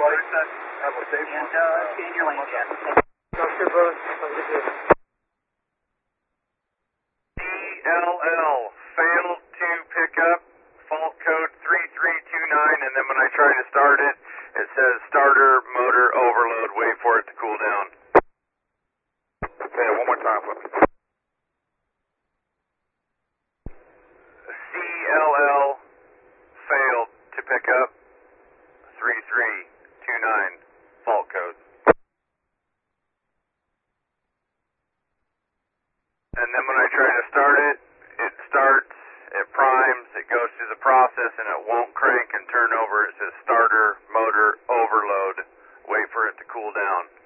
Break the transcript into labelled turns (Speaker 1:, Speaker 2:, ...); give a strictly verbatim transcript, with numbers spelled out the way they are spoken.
Speaker 1: buddy. Have a safe
Speaker 2: And
Speaker 1: one.
Speaker 2: uh, get in your lane, Jack.
Speaker 3: Sounds good, brother. Have a good day.
Speaker 4: D L L failed to pick up fault code three three two nine, and then when I try to start it, it says starter motor overload. Wait for it to cool down.
Speaker 1: Say it one more time for me.
Speaker 4: C L L failed to pick up three three two nine fault code. And then when I try to start it, it starts, it primes, it goes through the process, and it won't crank and turn over. It says starter motor overload. Wait for it to cool down.